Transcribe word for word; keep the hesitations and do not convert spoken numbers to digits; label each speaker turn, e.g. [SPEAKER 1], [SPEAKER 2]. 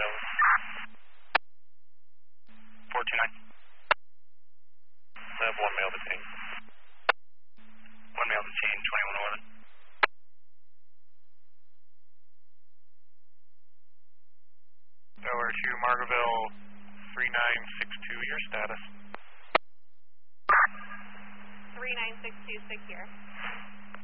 [SPEAKER 1] Dallas. four two nine. I have one male detained. One male detained, twenty-one eleven. Delaware two, Margaretville three nine six two, your status?
[SPEAKER 2] three nine six two, secure.